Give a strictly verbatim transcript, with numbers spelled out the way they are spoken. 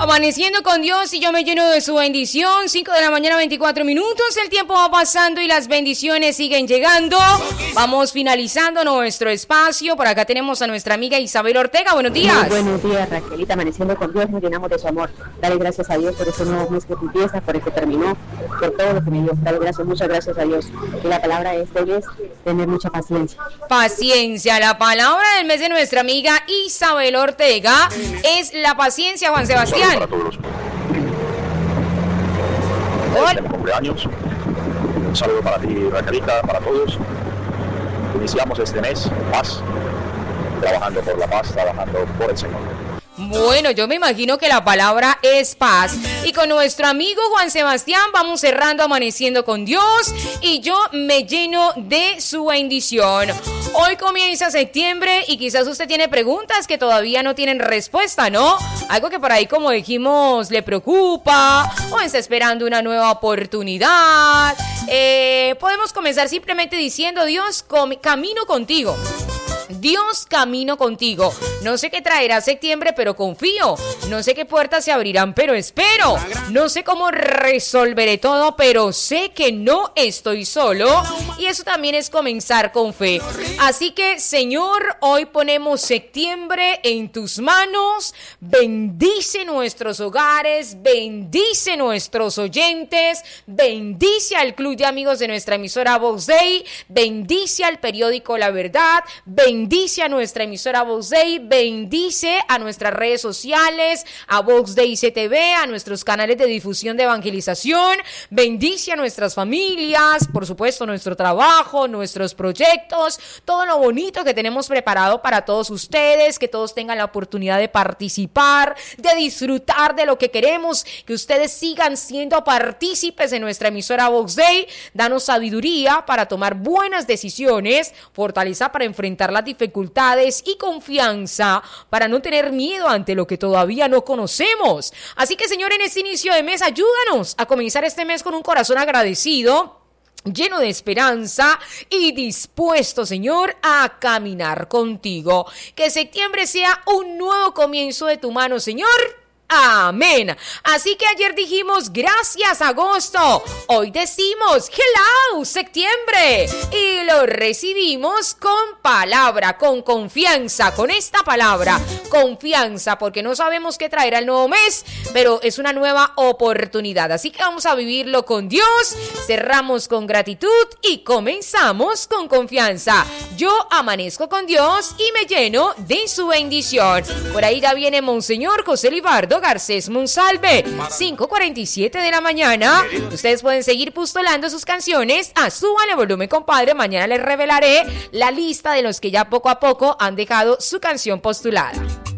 Amaneciendo con Dios y yo me lleno de su bendición. cinco de la mañana, veinticuatro minutos. El tiempo va pasando y las bendiciones siguen llegando. Vamos finalizando nuestro espacio. Por acá tenemos a nuestra amiga Isabel Ortega. Buenos días. Muy buenos días, Raquelita. Amaneciendo con Dios, nos llenamos de su amor. Dale gracias a Dios por ese nuevo mes que empieza, por el que terminó, por todo lo que me dio. Dale gracias, muchas gracias a Dios. Y la palabra de este mes, tener mucha paciencia. Paciencia. La palabra del mes de nuestra amiga Isabel Ortega es la paciencia, Juan Sebastián. Para todos. Hola. De cumpleaños. Un saludo para ti, Raquelita, para todos. Iniciamos este mes paz, trabajando por la paz, trabajando por el Señor. Bueno, yo me imagino que la palabra es paz. Y con nuestro amigo Juan Sebastián vamos cerrando Amaneciendo con Dios y yo me lleno de su bendición. Hoy comienza septiembre y quizás usted tiene preguntas que todavía no tienen respuesta, ¿no? Algo que por ahí, como dijimos, le preocupa o está esperando una nueva oportunidad. Eh, podemos comenzar simplemente diciendo: Dios, com- camino contigo. Dios, camino contigo. No sé qué traerá septiembre, pero confío. No sé qué puertas se abrirán, pero espero. No sé cómo resolveré todo, pero sé que no estoy solo. Y eso también es comenzar con fe. Así que, Señor, hoy ponemos septiembre en tus manos. Bendice nuestros hogares, bendice nuestros oyentes, bendice al club de amigos de nuestra emisora Vox Day, bendice al periódico La Verdad, bendice Bendice a nuestra emisora Vox Day, bendice a nuestras redes sociales, a Vox Day C T V, a nuestros canales de difusión de evangelización, bendice a nuestras familias, por supuesto nuestro trabajo, nuestros proyectos, todo lo bonito que tenemos preparado para todos ustedes, que todos tengan la oportunidad de participar, de disfrutar de lo que queremos, que ustedes sigan siendo partícipes en nuestra emisora Vox Day. Danos sabiduría para tomar buenas decisiones, fortaleza para enfrentar las dificultades y confianza para no tener miedo ante lo que todavía no conocemos. Así que, Señor, en este inicio de mes, ayúdanos a comenzar este mes con un corazón agradecido, lleno de esperanza y dispuesto, Señor, a caminar contigo. Que septiembre sea un nuevo comienzo de tu mano, Señor. Amén. Así que ayer dijimos gracias agosto, hoy decimos hello septiembre y lo recibimos con palabra, con confianza, con esta palabra, confianza, porque no sabemos qué traerá el nuevo mes, pero es una nueva oportunidad, así que vamos a vivirlo con Dios. Cerramos con gratitud y comenzamos con confianza. Yo amanezco con Dios y me lleno de su bendición. Por ahí ya viene Monseñor José Libardo Garcés Monsalve, cinco cuarenta y siete de la mañana. Ustedes pueden seguir postulando sus canciones. A Súbale volumen, compadre. Mañana les revelaré la lista de los que ya poco a poco han dejado su canción postulada.